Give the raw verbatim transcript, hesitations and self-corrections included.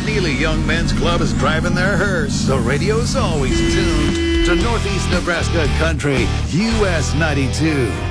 Neely Young Men's Club is driving their hearse, so radio's always tuned to Northeast Nebraska Country, U S ninety-two.